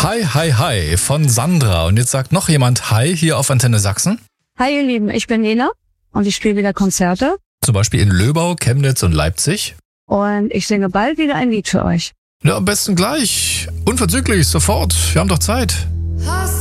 Hi, hi, hi von Sandra. Und jetzt sagt noch jemand Hi hier auf Antenne Sachsen. Hi ihr Lieben, ich bin Lena und ich spiele wieder Konzerte. Zum Beispiel in Löbau, Chemnitz und Leipzig. Und ich singe bald wieder ein Lied für euch. Ja, am besten gleich. Unverzüglich, sofort. Wir haben doch Zeit.